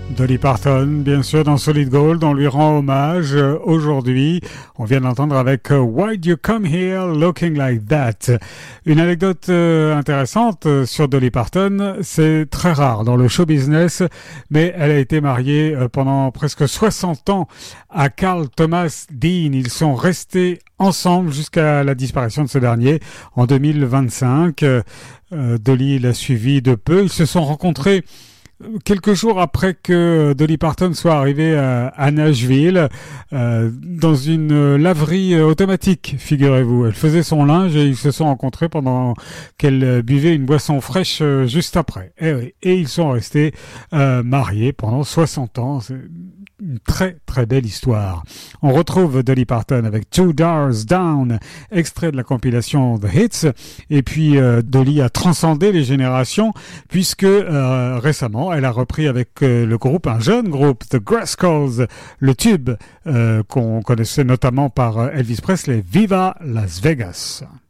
Dolly Parton, bien sûr, dans Solid Gold, on lui rend hommage aujourd'hui. On vient d'entendre avec Why'd You Come Here Looking Like That. Une anecdote intéressante sur Dolly Parton, c'est très rare dans le show business, mais elle a été mariée pendant presque 60 ans à Carl Thomas Dean. Ils sont restés ensemble jusqu'à la disparition de ce dernier en 2025. Dolly l'a suivi de peu. Ils se sont rencontrés quelques jours après que Dolly Parton soit arrivée à Nashville, dans une laverie automatique, figurez-vous. Elle faisait son linge et ils se sont rencontrés pendant qu'elle buvait une boisson fraîche juste après. Et ils sont restés mariés pendant 60 ans. C'est une très très belle histoire. On retrouve Dolly Parton avec Two Doors Down, extrait de la compilation The Hits. Et puis Dolly a transcendé les générations puisque récemment elle a repris avec le groupe, un jeune groupe, The Grascals, le tube qu'on connaissait notamment par Elvis Presley, Viva Las Vegas.